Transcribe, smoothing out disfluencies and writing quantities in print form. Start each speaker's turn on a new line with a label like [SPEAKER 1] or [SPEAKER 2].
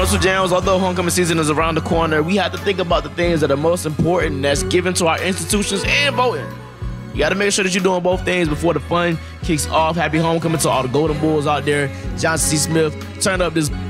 [SPEAKER 1] Russell Jones, although homecoming season is around the corner, we have to think about the things that are most important that's given to our institutions and voting. You got to make sure that you're doing both things before the fun kicks off. Happy homecoming to all the Golden Bulls out there. Johnson C. Smith, turn up this